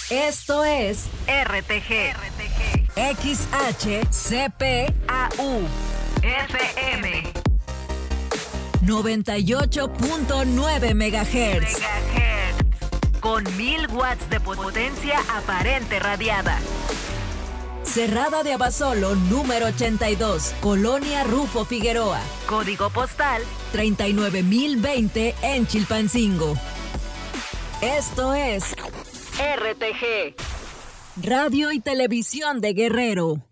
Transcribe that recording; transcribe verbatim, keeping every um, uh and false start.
Esto es R T G. R T G. X H C P A U F M noventa y ocho punto nueve megahertz. Megahertz. Con mil watts de potencia aparente radiada. Cerrada de Abasolo, número ochenta y dos, Colonia Rufo Figueroa. Código postal treinta y nueve mil veinte en Chilpancingo. Esto es R T G. Radio y Televisión de Guerrero.